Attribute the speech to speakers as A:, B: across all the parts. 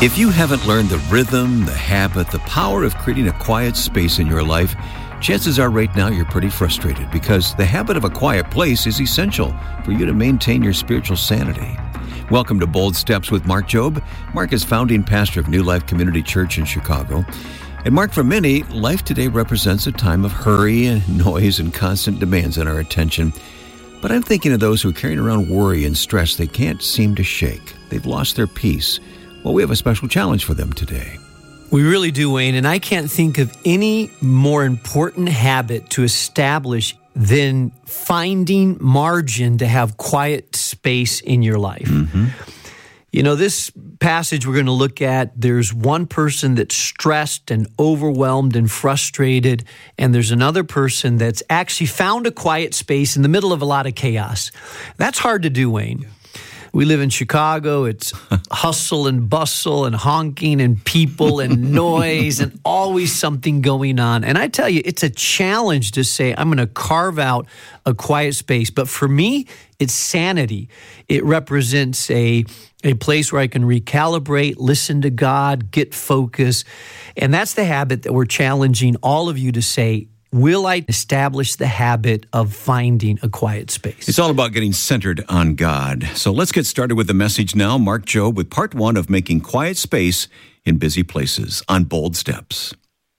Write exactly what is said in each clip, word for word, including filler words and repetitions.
A: If you haven't learned the rhythm, the habit, the power of creating a quiet space in your life, chances are right now you're pretty frustrated because the habit of a quiet place is essential for you to maintain your spiritual sanity. Welcome to Bold Steps with Mark Jobe. Mark is founding pastor of New Life Community Church in Chicago. And Mark, for many, life today represents a time of hurry and noise and constant demands on our attention. But I'm thinking of those who are carrying around worry and stress they can't seem to shake. They've lost their peace. Well, we have a special challenge for them today.
B: We really do, Wayne, and I can't think of any more important habit to establish than finding margin to have quiet space in your life.
A: Mm-hmm.
B: You know, this passage we're going to look at, there's one person that's stressed and overwhelmed and frustrated, and there's another person that's actually found a quiet space in the middle of a lot of chaos. That's hard to do, Wayne. Yeah. We live in Chicago. It's hustle and bustle and honking and people and noise and always something going on. And I tell you, it's a challenge to say, I'm going to carve out a quiet space. But for me, it's sanity. It represents a, a place where I can recalibrate, listen to God, get focus. And that's the habit that we're challenging all of you to say, will I establish the habit of finding a quiet space?
A: It's all about getting centered on God. So let's get started with the message now. Mark Jobe with part one of Making Quiet Space in Busy Places on Bold Steps.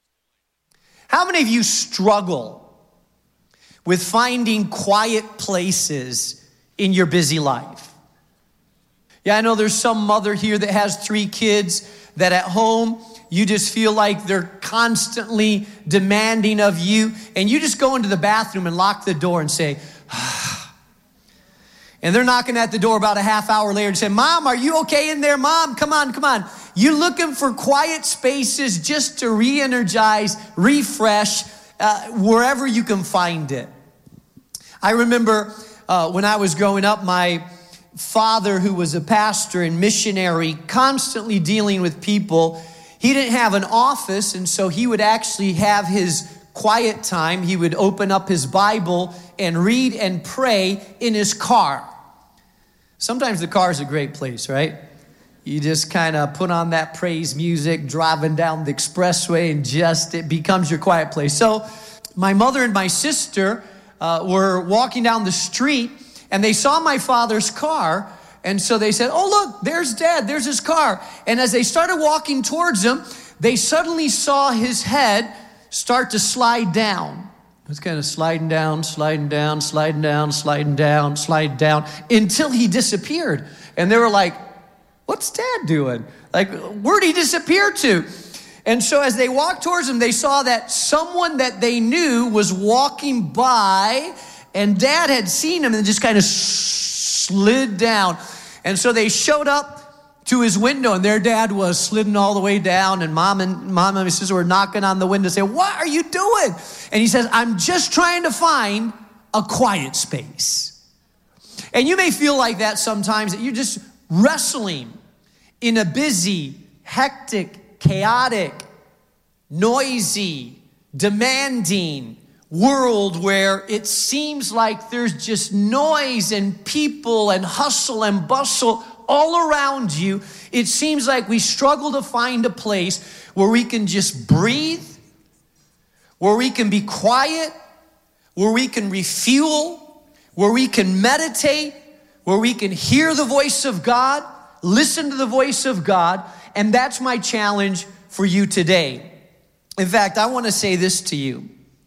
C: How many of you struggle with finding quiet places in your busy life? Yeah, I know there's some mother here that has three kids that at home, you just feel like they're constantly demanding of you, and you just go into the bathroom and lock the door and say, ah. And they're knocking at the door about a half hour later and say, Mom, are you okay in there? Mom, come on, come on. You're looking for quiet spaces just to re-energize, refresh, uh, wherever you can find it. I remember uh, when I was growing up, my father, who was a pastor and missionary, constantly dealing with people. He didn't have an office, and so he would actually have his quiet time. He would open up his Bible and read and pray in his car. Sometimes the car is a great place, right? You just kind of put on that praise music, driving down the expressway, and just, it becomes your quiet place. So my mother and my sister uh, were walking down the street, and they saw my father's car. And so they said, oh, look, there's Dad, there's his car. And as they started walking towards him, they suddenly saw his head start to slide down. It was kind of sliding down, sliding down, sliding down, sliding down, sliding down, until he disappeared. And they were like, what's Dad doing? Like, where'd he disappear to? And so as they walked towards him, they saw that someone that they knew was walking by, and Dad had seen him and just kind of slid down. And so they showed up to his window, and their dad was sliding all the way down, and mom and mom and my sister were knocking on the window saying, what are you doing? And he says, I'm just trying to find a quiet space. And you may feel like that sometimes, that you're just wrestling in a busy, hectic, chaotic, noisy, demanding world where it seems like there's just noise and people and hustle and bustle all around you. It seems like we struggle to find a place where we can just breathe, where we can be quiet, where we can refuel, where we can meditate, where we can hear the voice of God, listen to the voice of God. And that's my challenge for you today. In fact, I want to say this to you.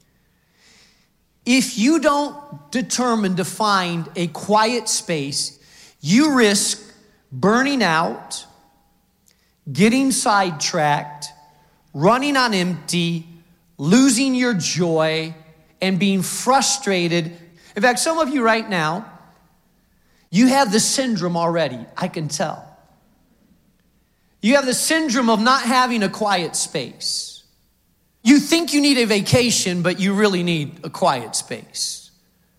C: If you don't determine to find a quiet space, you risk burning out, getting sidetracked, running on empty, losing your joy, and being frustrated. In fact, some of you right now, you have the syndrome already, I can tell. You have the syndrome of not having a quiet space. You think you need a vacation, but you really need a quiet space.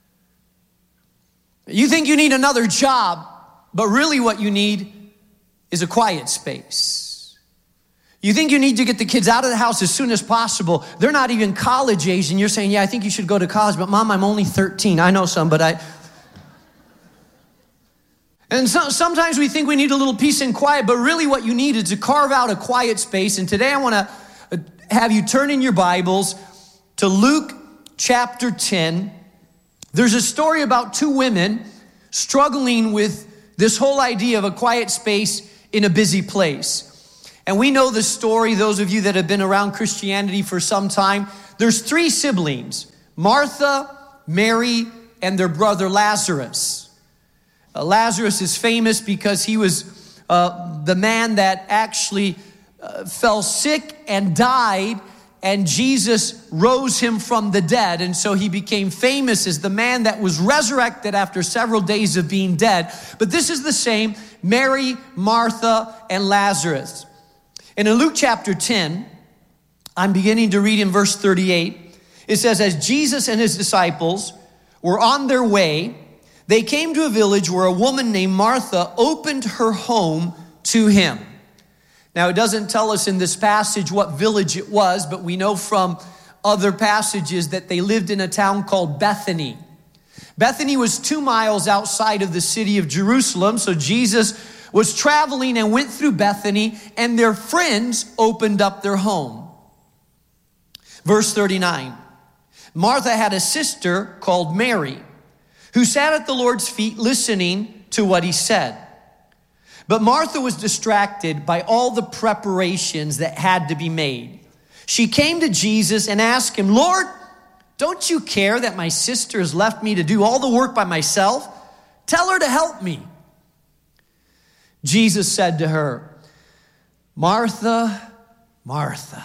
C: You think you need another job, but really what you need is a quiet space. You think you need to get the kids out of the house as soon as possible. They're not even college age, and you're saying, yeah, I think you should go to college, but Mom, I'm only thirteen. I know some, but I... And so, sometimes we think we need a little peace and quiet, but really what you need is to carve out a quiet space. And today I want to have you turn in your Bibles to Luke chapter ten. There's a story about two women struggling with this whole idea of a quiet space in a busy place. And we know the story, those of you that have been around Christianity for some time. There's three siblings, Martha, Mary, and their brother Lazarus. Uh, Lazarus is famous because he was uh, the man that actually uh, fell sick and died, and Jesus rose him from the dead. And so he became famous as the man that was resurrected after several days of being dead. But this is the same, Mary, Martha, and Lazarus. And in Luke chapter ten, I'm beginning to read in verse thirty-eight. It says, as Jesus and his disciples were on their way, they came to a village where a woman named Martha opened her home to him. Now, it doesn't tell us in this passage what village it was, but we know from other passages that they lived in a town called Bethany. Bethany was two miles outside of the city of Jerusalem, so Jesus was traveling and went through Bethany, and their friends opened up their home. Verse thirty-nine, Martha had a sister called Mary, who sat at the Lord's feet listening to what he said. But Martha was distracted by all the preparations that had to be made. She came to Jesus and asked him, Lord, don't you care that my sister has left me to do all the work by myself? Tell her to help me. Jesus said to her, Martha, Martha,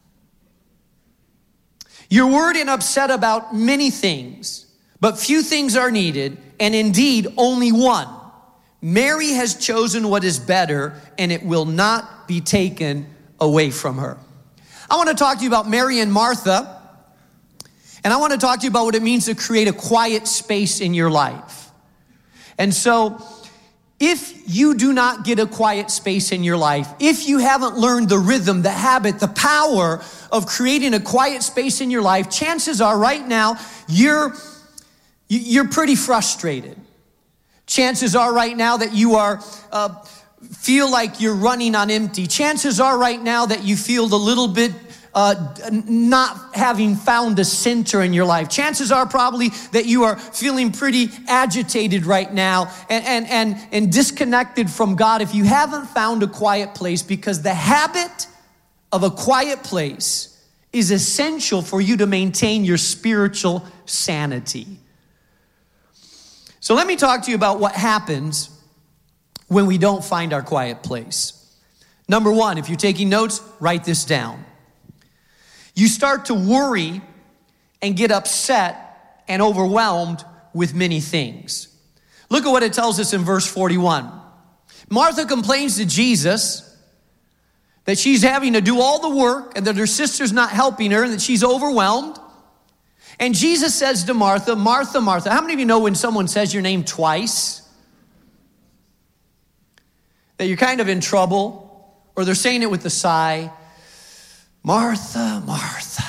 C: you're worried and upset about many things, but few things are needed, and indeed only one. Mary has chosen what is better, and it will not be taken away from her. I want to talk to you about Mary and Martha, and I want to talk to you about what it means to create a quiet space in your life. And so, if you do not get a quiet space in your life, if you haven't learned the rhythm, the habit, the power of creating a quiet space in your life, chances are right now you're You're pretty frustrated. Chances are right now that you are uh, feel like you're running on empty. Chances are right now that you feel a little bit uh, not having found a center in your life. Chances are probably that you are feeling pretty agitated right now and, and, and, and disconnected from God if you haven't found a quiet place, because the habit of a quiet place is essential for you to maintain your spiritual sanity. So let me talk to you about what happens when we don't find our quiet place. Number one, if you're taking notes, write this down. You start to worry and get upset and overwhelmed with many things. Look at what it tells us in verse forty-one. Martha complains to Jesus that she's having to do all the work and that her sister's not helping her and that she's overwhelmed. And Jesus says to Martha, Martha, Martha. How many of you know when someone says your name twice, that you're kind of in trouble, or they're saying it with a sigh? Martha, Martha.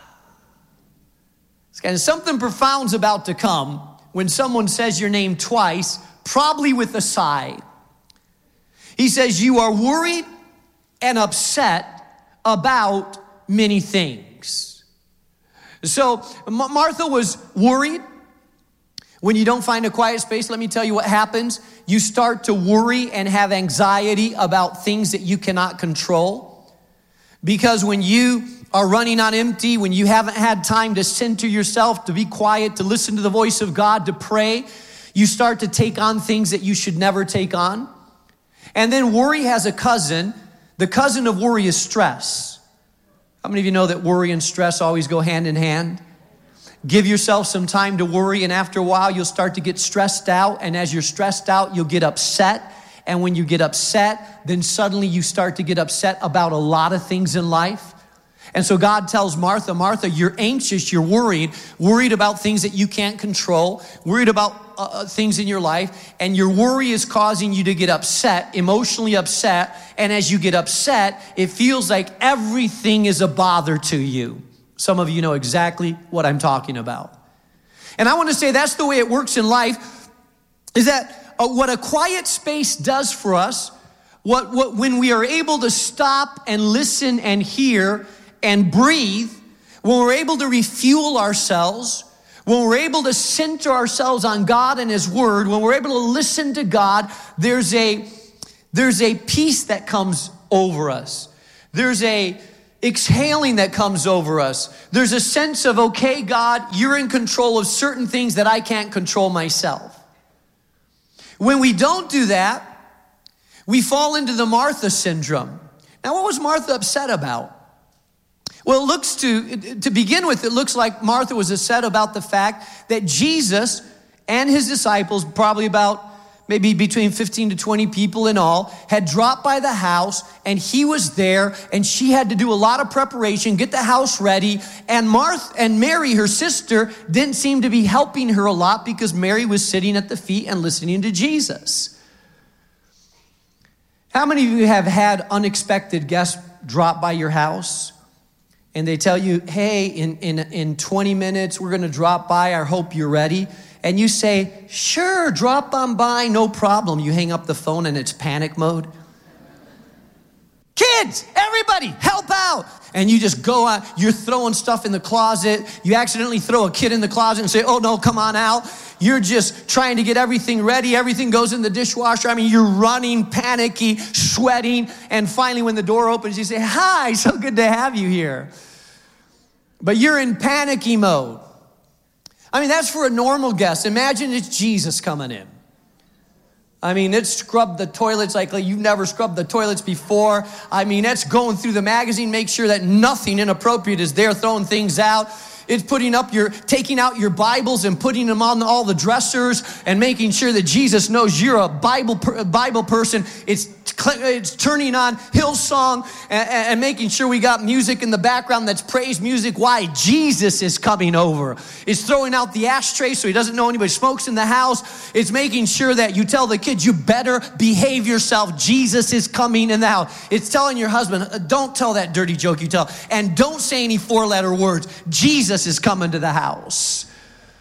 C: It's kind of something profound's about to come when someone says your name twice, probably with a sigh. He says, you are worried and upset about many things. So Martha was worried. When you don't find a quiet space, let me tell you what happens. You start to worry and have anxiety about things that you cannot control. Because when you are running on empty, when you haven't had time to center yourself, to be quiet, to listen to the voice of God, to pray, you start to take on things that you should never take on. And then worry has a cousin. The cousin of worry is stress. How many of you know that worry and stress always go hand in hand? Give yourself some time to worry, and after a while, you'll start to get stressed out. And as you're stressed out, you'll get upset. And when you get upset, then suddenly you start to get upset about a lot of things in life. And so God tells Martha, Martha, you're anxious, you're worried, worried about things that you can't control, worried about uh, things in your life, and your worry is causing you to get upset, emotionally upset. And as you get upset, it feels like everything is a bother to you. Some of you know exactly what I'm talking about. And I want to say that's the way it works in life, is that uh, what a quiet space does for us, what, what when we are able to stop and listen and hear and breathe, when we're able to refuel ourselves, when we're able to center ourselves on God and His Word, when we're able to listen to God, there's a, there's a peace that comes over us. There's a exhaling that comes over us. There's a sense of, okay, God, you're in control of certain things that I can't control myself. When we don't do that, we fall into the Martha syndrome. Now, what was Martha upset about? Well, it looks to, to begin with, it looks like Martha was upset about the fact that Jesus and His disciples, probably about maybe between fifteen to twenty people in all, had dropped by the house, and He was there, and she had to do a lot of preparation, get the house ready, and Martha and Mary, her sister, didn't seem to be helping her a lot because Mary was sitting at the feet and listening to Jesus. How many of you have had unexpected guests drop by your house? And they tell you, hey, in, in, in twenty minutes, we're going to drop by. I hope you're ready. And you say, sure, drop on by, no problem. You hang up the phone and it's panic mode. Kids, everybody, help out. And you just go out, you're throwing stuff in the closet. You accidentally throw a kid in the closet and say, oh no, come on out. You're just trying to get everything ready. Everything goes in the dishwasher. I mean, you're running, panicky, sweating. And finally, when the door opens, you say, hi, so good to have you here. But you're in panicky mode. I mean, that's for a normal guest. Imagine it's Jesus coming in. I mean, it's scrubbed the toilets like you've never scrubbed the toilets before. I mean, it's going through the magazine, make sure that nothing inappropriate is there, throwing things out. It's putting up your, taking out your Bibles and putting them on all the dressers and making sure that Jesus knows you're a Bible a Bible person. It's it's turning on Hillsong and, and making sure we got music in the background that's praise music. Why? Jesus is coming over. It's throwing out the ashtray so he doesn't know anybody smokes in the house. It's making sure that you tell the kids, you better behave yourself. Jesus is coming in the house. It's telling your husband, don't tell that dirty joke you tell. And don't say any four-letter words. Jesus is coming to the house.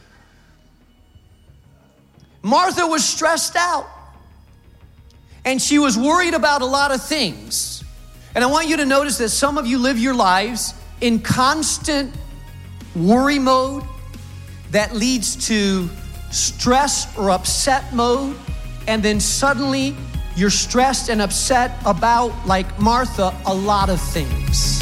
C: Martha was stressed out. And she was worried about a lot of things. And I want you to notice that some of you live your lives in constant worry mode that leads to stress or upset mode. And then suddenly you're stressed and upset about, like Martha, a lot of things.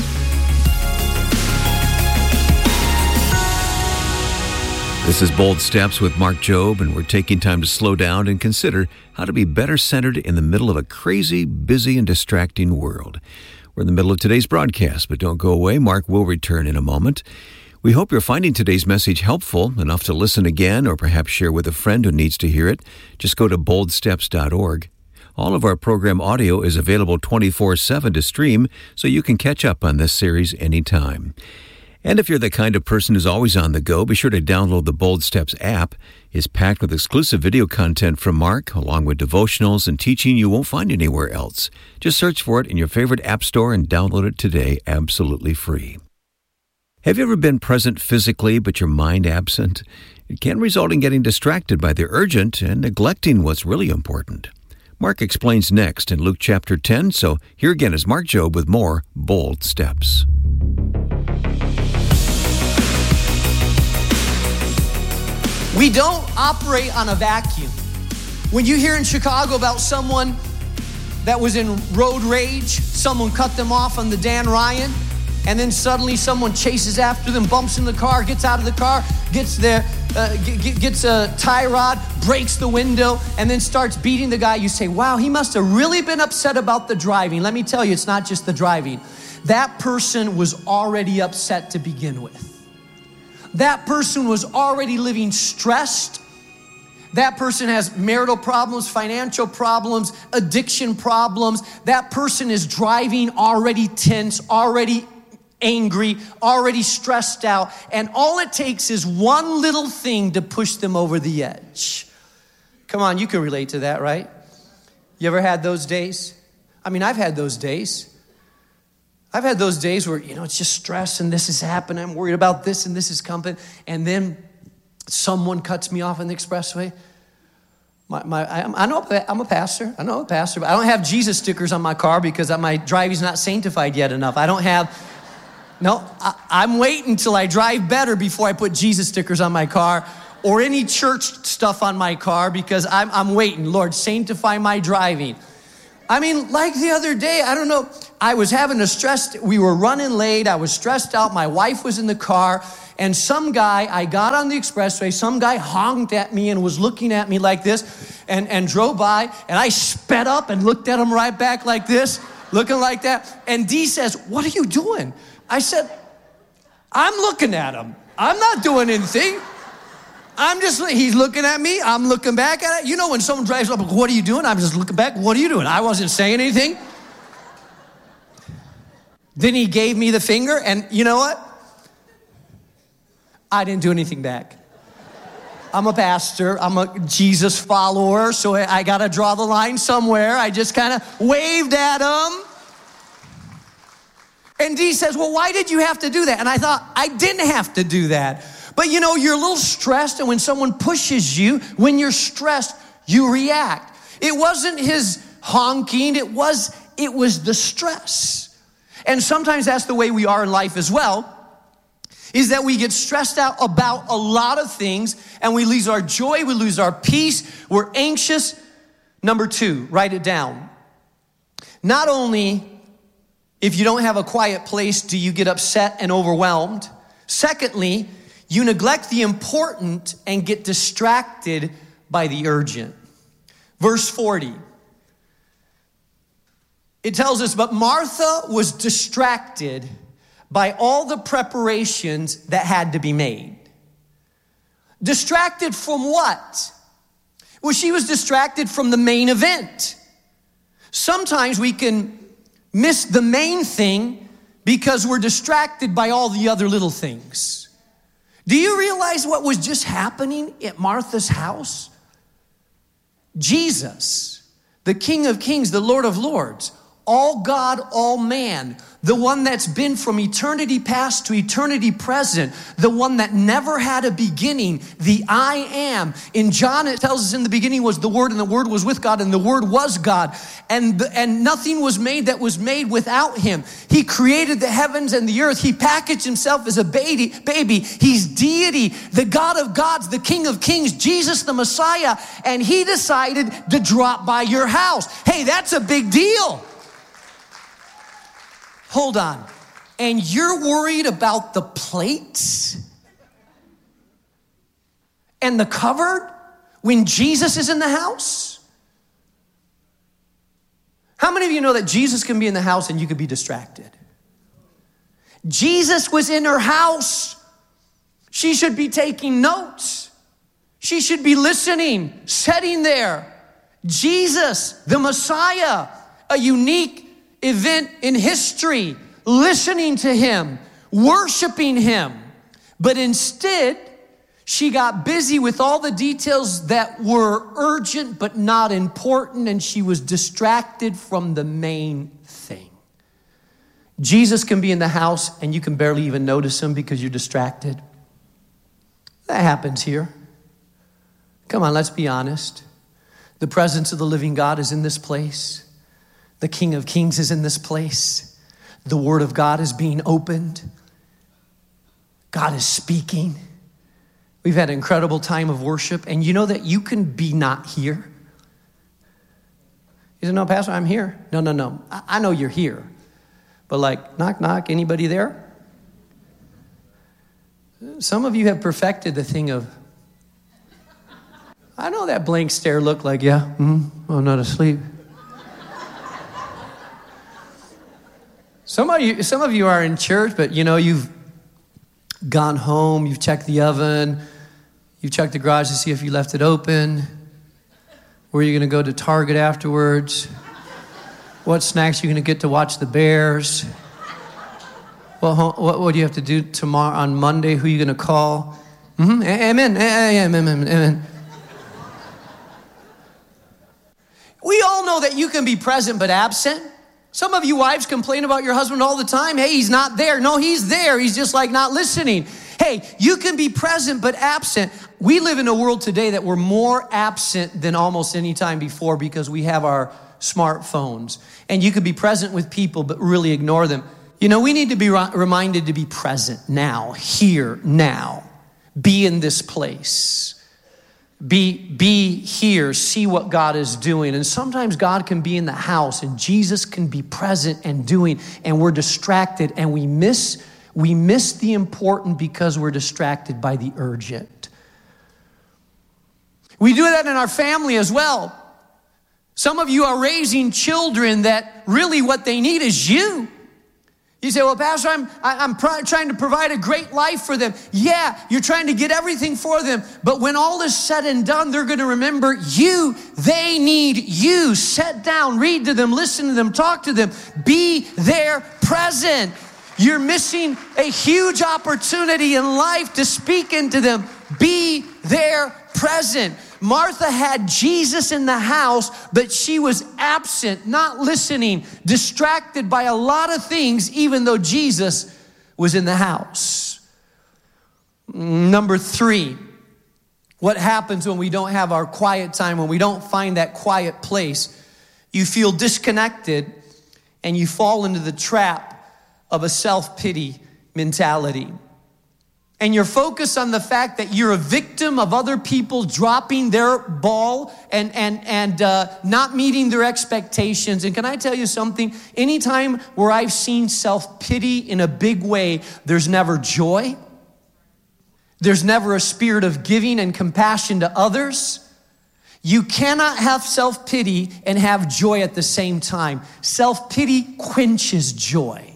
A: This is Bold Steps with Mark Jobe, and we're taking time to slow down and consider how to be better centered in the middle of a crazy, busy, and distracting world. We're in the middle of today's broadcast, but don't go away. Mark will return in a moment. We hope you're finding today's message helpful enough to listen again or perhaps share with a friend who needs to hear it. Just go to bold steps dot org. All of our program audio is available twenty-four seven to stream, so you can catch up on this series anytime. And if you're the kind of person who's always on the go, be sure to download the Bold Steps app. It's packed with exclusive video content from Mark, along with devotionals and teaching you won't find anywhere else. Just search for it in your favorite app store and download it today, absolutely free. Have you ever been present physically, but your mind absent? It can result in getting distracted by the urgent and neglecting what's really important. Mark explains next in Luke chapter ten, so here again is Mark Jobe with more Bold Steps.
C: We don't operate on a vacuum. When you hear in Chicago about someone that was in road rage, someone cut them off on the Dan Ryan, and then suddenly someone chases after them, bumps in the car, gets out of the car, gets their, uh, g- gets a tie rod, breaks the window, and then starts beating the guy. You say, wow, he must have really been upset about the driving. Let me tell you, it's not just the driving. That person was already upset to begin with. That person was already living stressed. That person has marital problems, financial problems, addiction problems. That person is driving already tense, already angry, already stressed out. And all it takes is one little thing to push them over the edge. Come on, you can relate to that, right? You ever had those days? I mean, I've had those days. I've had those days where, you know, it's just stress and this is happening. I'm worried about this and this is coming. And then someone cuts me off on the expressway. My, my, I, I know I'm a pastor. I know I'm a pastor, but I don't have Jesus stickers on my car because my driving's not sanctified yet enough. I don't have, no, I, I'm waiting until I drive better before I put Jesus stickers on my car or any church stuff on my car because I'm, I'm waiting. Lord, sanctify my driving. I mean, like the other day, I don't know, I was having a stress, we were running late, I was stressed out, my wife was in the car, and some guy, I got on the expressway, some guy honked at me and was looking at me like this, and, and drove by, and I sped up and looked at him right back like this, looking like that, and Dee says, what are you doing? I said, I'm looking at him. I'm not doing anything. I'm just, he's looking at me, I'm looking back at it. You know when someone drives up, what are you doing? I'm just looking back, what are you doing? I wasn't saying anything. Then he gave me the finger, and you know what? I didn't do anything back. I'm a pastor, I'm a Jesus follower, so I gotta draw the line somewhere. I just kind of waved at him. And Dee says, well, why did you have to do that? And I thought, I didn't have to do that. But you know, you're a little stressed, and when someone pushes you, when you're stressed, you react. It wasn't his honking, it was, it was the stress. And sometimes that's the way we are in life as well, is that we get stressed out about a lot of things, and we lose our joy, we lose our peace, we're anxious. Number two, write it down. Not only if you don't have a quiet place do you get upset and overwhelmed, secondly, you neglect the important and get distracted by the urgent. Verse forty. It tells us, but Martha was distracted by all the preparations that had to be made. Distracted from what? Well, she was distracted from the main event. Sometimes we can miss the main thing because we're distracted by all the other little things. Do you realize what was just happening at Martha's house? Jesus, the King of Kings, the Lord of Lords, all God, all man, the one that's been from eternity past to eternity present, the one that never had a beginning, the I am. In John, it tells us in the beginning was the Word, and the Word was with God, and the Word was God. And, and nothing was made that was made without him. He created the heavens and the earth. He packaged himself as a baby. baby. He's deity, the God of gods, the King of kings, Jesus the Messiah. And he decided to drop by your house. Hey, that's a big deal. Hold on. And you're worried about the plates and the cupboard when Jesus is in the house? How many of you know that Jesus can be in the house and you could be distracted? Jesus was in her house. She should be taking notes. She should be listening, sitting there. Jesus, the Messiah, a unique event in history, listening to him, worshiping him. But instead, she got busy with all the details that were urgent but not important, and she was distracted from the main thing. Jesus can be in the house and you can barely even notice him because you're distracted. That happens here. Come on, let's be honest. The presence of the living God is in this place. The King of Kings is in this place. The Word of God is being opened. God is speaking. We've had an incredible time of worship, and you know that you can be not here. You said, no, Pastor, I'm here. No, no, no. I, I know you're here. But like, knock, knock, anybody there? Some of you have perfected the thing of, I know that blank stare look like, yeah, mm-hmm, I'm not asleep. Some of you, some of you are in church, but you know, you've gone home, you've checked the oven, you've checked the garage to see if you left it open. Where are you going to go to Target afterwards? What snacks are you going to get to watch the Bears? Well, what, what do you have to do tomorrow on Monday? Who are you going to call? Mm-hmm. Amen. Amen. Amen. Amen. We all know that you can be present but absent. Some of you wives complain about your husband all the time. Hey, he's not there. No, he's there. He's just like not listening. Hey, Hey, you can be present but absent. We live in a world today that we're more absent than almost any time before because we have our smartphones. And you could be present with people but really ignore them. You know, we need to be reminded to be present now, here, now. Be in this place. Be, be here, see what God is doing. And sometimes God can be in the house and Jesus can be present and doing, and we're distracted and we miss, we miss the important because we're distracted by the urgent. We do that in our family as well. Some of you are raising children that really what they need is you. You say, well, Pastor, I'm, I'm pr- trying to provide a great life for them. Yeah, you're trying to get everything for them. But when all is said and done, they're going to remember you. They need you. Sit down, read to them, listen to them, talk to them. Be there present. You're missing a huge opportunity in life to speak into them. Be there present. Martha had Jesus in the house, but she was absent, not listening, distracted by a lot of things, even though Jesus was in the house. Number three, what happens when we don't have our quiet time, when we don't find that quiet place? You feel disconnected and you fall into the trap of a self-pity mentality. And you're focused on the fact that you're a victim of other people dropping their ball and and and uh, not meeting their expectations. And can I tell you something? Anytime where I've seen self-pity in a big way, there's never joy. There's never a spirit of giving and compassion to others. You cannot have self-pity and have joy at the same time. Self-pity quenches joy.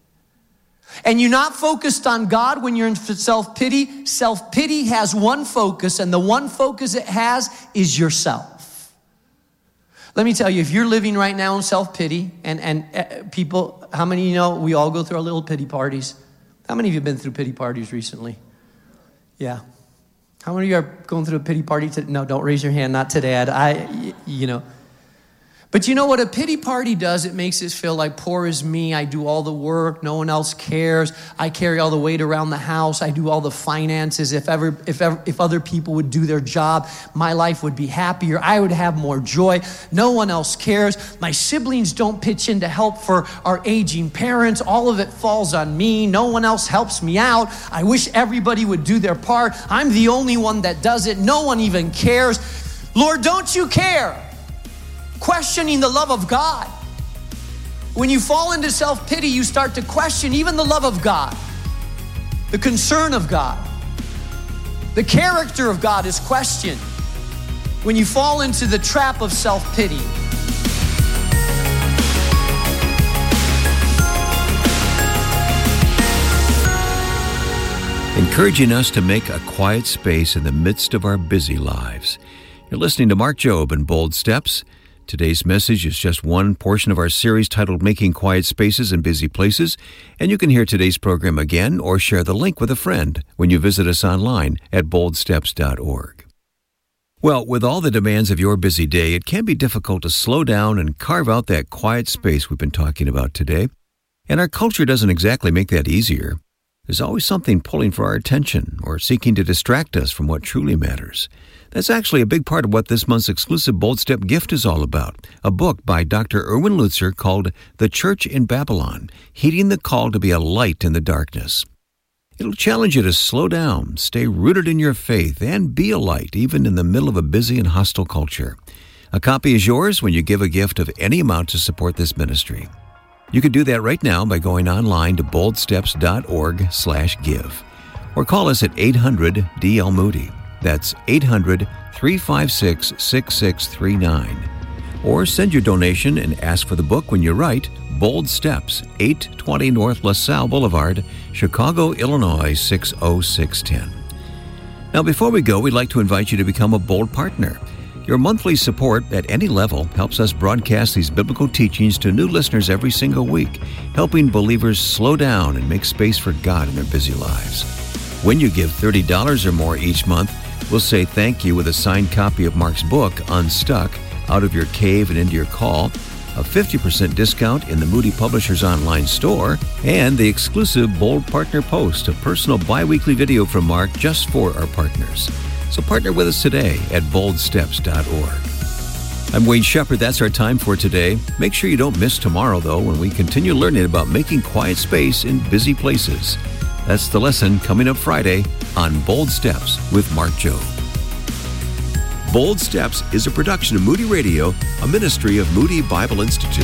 C: And you're not focused on God when you're in self-pity. Self-pity has one focus, and the one focus it has is yourself. Let me tell you, if you're living right now in self-pity, and, and uh, people, how many of you know we all go through our little pity parties? How many of you have been through pity parties recently? Yeah. How many of you are going through a pity party today? No, don't raise your hand, not today. I, I you know. But you know what a pity party does? It makes us feel like poor is me. I do all the work. No one else cares. I carry all the weight around the house. I do all the finances. If ever, if ever, if other people would do their job, my life would be happier. I would have more joy. No one else cares. My siblings don't pitch in to help for our aging parents. All of it falls on me. No one else helps me out. I wish everybody would do their part. I'm the only one that does it. No one even cares. Lord, don't you care? Questioning the love of God. When you fall into self-pity, you start to question even the love of God, the concern of God. The character of God is questioned when you fall into the trap of self-pity.
A: Encouraging us to make a quiet space in the midst of our busy lives. You're listening to Mark Jobe and Bold Steps. Today's message is just one portion of our series titled Making Quiet Spaces in Busy Places, and you can hear today's program again or share the link with a friend when you visit us online at bold steps dot org. Well, with all the demands of your busy day, it can be difficult to slow down and carve out that quiet space we've been talking about today, and our culture doesn't exactly make that easier. There's always something pulling for our attention or seeking to distract us from what truly matters. That's actually a big part of what this month's exclusive Bold Step gift is all about, a book by Doctor Erwin Lutzer called The Church in Babylon, Heeding the Call to be a Light in the Darkness. It'll challenge you to slow down, stay rooted in your faith, and be a light even in the middle of a busy and hostile culture. A copy is yours when you give a gift of any amount to support this ministry. You can do that right now by going online to bold steps dot org slash give, or call us at eight hundred D L Moody. That's eight hundred, three five six, six six three nine. Or send your donation and ask for the book when you write Bold Steps, eight twenty North LaSalle Boulevard, Chicago, Illinois, six oh six one oh. Now, before we go, we'd like to invite you to become a Bold partner. Your monthly support at any level helps us broadcast these biblical teachings to new listeners every single week, helping believers slow down and make space for God in their busy lives. When you give thirty dollars or more each month, we'll say thank you with a signed copy of Mark's book, Unstuck, Out of Your Cave and Into Your Call. a fifty percent discount in the Moody Publishers online store, and the exclusive Bold Partner Post, a personal bi-weekly video from Mark just for our partners. So partner with us today at bold steps dot org. I'm Wayne Shepherd. That's our time for today. Make sure you don't miss tomorrow, though, when we continue learning about making quiet space in busy places. That's the lesson coming up Friday on Bold Steps with Mark Jobe. Bold Steps is a production of Moody Radio, a ministry of Moody Bible Institute.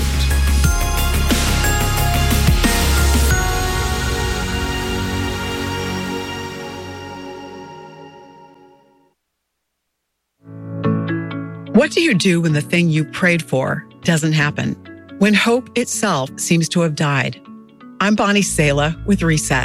D: What do you do when the thing you prayed for doesn't happen? When hope itself seems to have died? I'm Bonnie Sala with Reset.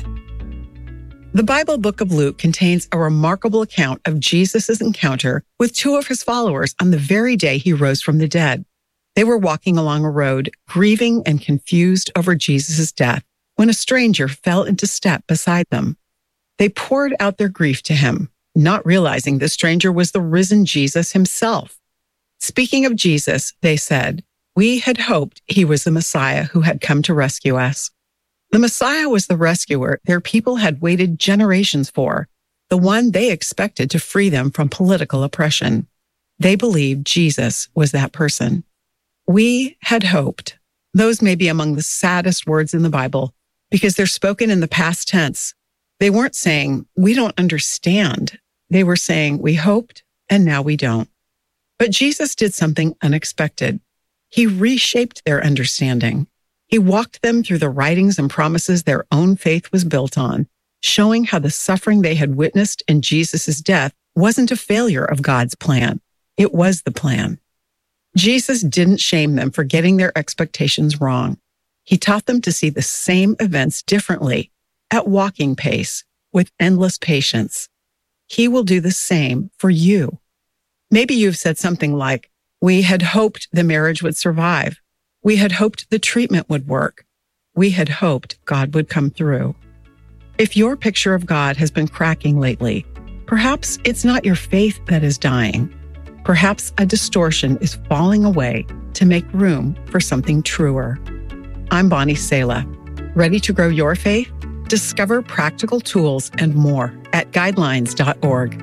D: The Bible book of Luke contains a remarkable account of Jesus' encounter with two of his followers on the very day he rose from the dead. They were walking along a road, grieving and confused over Jesus' death, when a stranger fell into step beside them. They poured out their grief to him, not realizing the stranger was the risen Jesus himself. Speaking of Jesus, they said, "We had hoped he was the Messiah who had come to rescue us." The Messiah was the rescuer their people had waited generations for, the one they expected to free them from political oppression. They believed Jesus was that person. We had hoped. Those may be among the saddest words in the Bible because they're spoken in the past tense. They weren't saying, "We don't understand." They were saying, "We hoped, and now we don't." But Jesus did something unexpected. He reshaped their understanding. He walked them through the writings and promises their own faith was built on, showing how the suffering they had witnessed in Jesus' death wasn't a failure of God's plan. It was the plan. Jesus didn't shame them for getting their expectations wrong. He taught them to see the same events differently, at walking pace, with endless patience. He will do the same for you. Maybe you've said something like, "We had hoped the marriage would survive. We had hoped the treatment would work. We had hoped God would come through." If your picture of God has been cracking lately, perhaps it's not your faith that is dying. Perhaps a distortion is falling away to make room for something truer. I'm Bonnie Sala. Ready to grow your faith? Discover practical tools and more at guidelines dot org.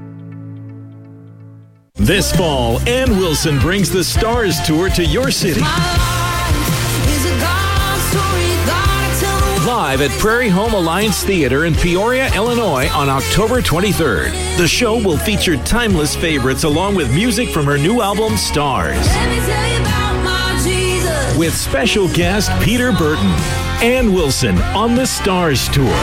E: This fall, Ann Wilson brings the Stars Tour to your city. Live at Prairie Home Alliance Theater in Peoria, Illinois on October twenty-third. The show will feature timeless favorites along with music from her new album, Stars. With special guest Peter Burton. Ann Wilson on the Stars Tour.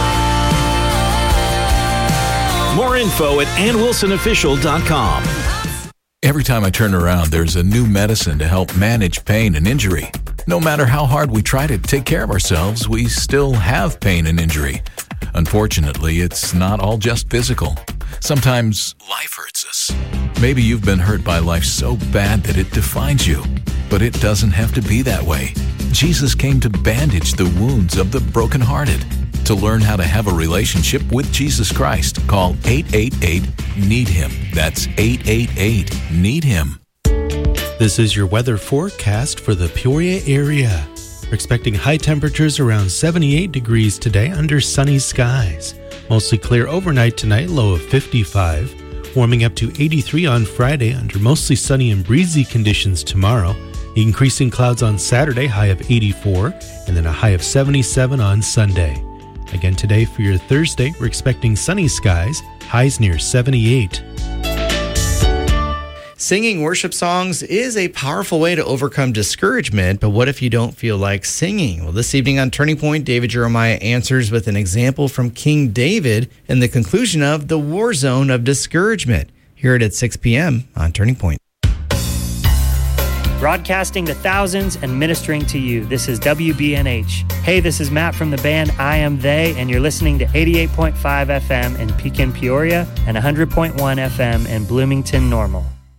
E: More info at ann wilson official dot com.
F: Every time I turn around, there's a new medicine to help manage pain and injury. No matter how hard we try to take care of ourselves, we still have pain and injury. Unfortunately, it's not all just physical. Sometimes life hurts us. Maybe you've been hurt by life so bad that it defines you. But it doesn't have to be that way. Jesus came to bandage the wounds of the brokenhearted. To learn how to have a relationship with Jesus Christ, call eight eight eight, need him. That's eight eight eight, need him.
G: This is your weather forecast for the Peoria area. We're expecting high temperatures around seventy-eight degrees today under sunny skies. Mostly clear overnight tonight, low of fifty-five. Warming up to eighty-three on Friday under mostly sunny and breezy conditions tomorrow. Increasing clouds on Saturday, high of eighty-four, and then a high of seventy-seven on Sunday. Again today for your Thursday, we're expecting sunny skies, highs near seventy-eight.
H: Singing worship songs is a powerful way to overcome discouragement, but what if you don't feel like singing? Well, this evening on Turning Point, David Jeremiah answers with an example from King David and the conclusion of the war zone of discouragement. Hear it at six p.m. on Turning Point.
I: Broadcasting to thousands and ministering to you. This is W B N H. Hey, this is Matt from the band I Am They, and you're listening to eighty-eight point five F M in Pekin, Peoria, and one hundred point one F M in Bloomington, Normal.